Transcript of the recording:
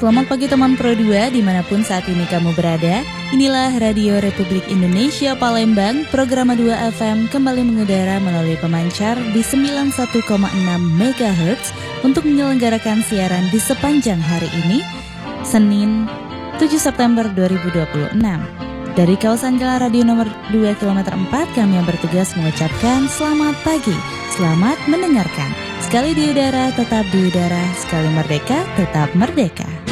Selamat pagi teman Pro 2 dimanapun saat ini kamu berada. Inilah Radio Republik Indonesia Palembang, program 2 FM kembali mengudara melalui pemancar di 91,6 MHz untuk menyelenggarakan siaran di sepanjang hari ini, Senin 7 September 2026. Dari kawasan Jalan Radio nomor 2 km 4, kami yang bertugas mengucapkan selamat pagi, selamat mendengarkan. Sekali di udara, tetap di udara, sekali merdeka, tetap merdeka.